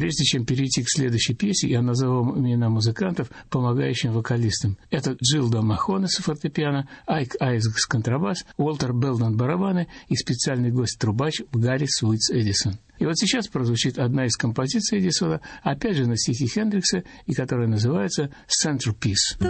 Прежде чем перейти к следующей пьесе, я назову имена музыкантов, помогающим вокалистам. Это Джилда Махоне с фортепиано, Айк Айзекс контрабас, Уолтер Белден барабаны и специальный гость-трубач Гарри Суитс Эдисон. И вот сейчас прозвучит одна из композиций Эдисона, опять же на стихи Хендрикса, и которая называется «Centerpiece».